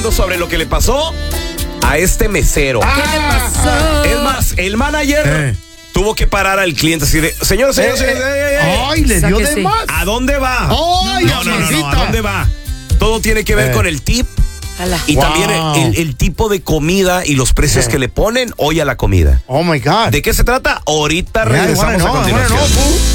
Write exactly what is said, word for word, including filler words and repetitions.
hablando sobre lo que le pasó a este mesero. ¿Qué le pasó? Es más, el manager Eh. tuvo que parar al cliente así de, señor, señor, Eh, señor, eh, eh, eh, Ay, le dio de Sáquese. más. ¿a dónde va? Ay, no, no, no, no, ¿a chiquita. dónde va? Todo tiene que ver Eh. con el tip Ala. y Wow. también el, el tipo de comida y los precios Eh. que le ponen hoy a la comida. Oh my God. ¿De qué se trata? Ahorita Yeah, I wanna regresamos a know, I wanna continuación. know, fool.